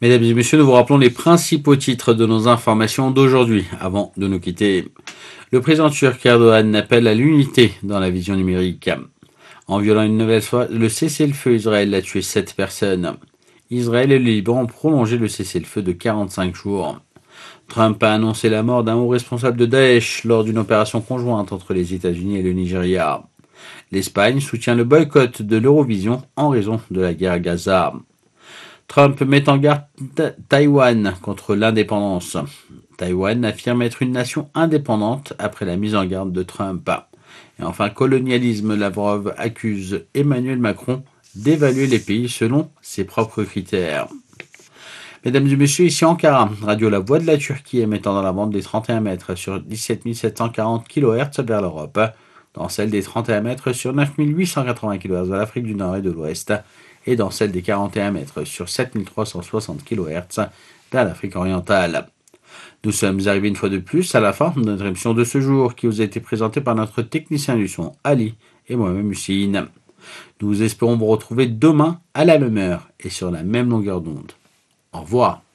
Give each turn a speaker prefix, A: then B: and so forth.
A: Mesdames et messieurs, nous vous rappelons les principaux titres de nos informations d'aujourd'hui avant de nous quitter. Le président turc Erdogan appelle à l'unité dans la vision numérique. En violant une nouvelle fois le cessez-le-feu, Israël a tué 7 personnes. Israël et le Liban ont prolongé le cessez-le-feu de 45 jours. Trump a annoncé la mort d'un haut responsable de Daesh lors d'une opération conjointe entre les États-Unis et le Nigeria. L'Espagne soutient le boycott de l'Eurovision en raison de la guerre à Gaza. Trump met en garde Taïwan contre l'indépendance. Taïwan affirme être une nation indépendante après la mise en garde de Trump. Et enfin, colonialisme, Lavrov accuse Emmanuel Macron d'évaluer les pays selon ses propres critères. Mesdames et messieurs, ici Ankara, radio La Voix de la Turquie émettant dans la bande des 31 mètres sur 17 740 kHz vers l'Europe, dans celle des 31 mètres sur 9 880 kHz vers l'Afrique du Nord et de l'Ouest, et dans celle des 41 mètres sur 7 360 kHz vers l'Afrique orientale. Nous sommes arrivés une fois de plus à la fin de notre émission de ce jour qui vous a été présentée par notre technicien du son Ali et moi-même Hussein. Nous espérons vous retrouver demain à la même heure et sur la même longueur d'onde. Au revoir.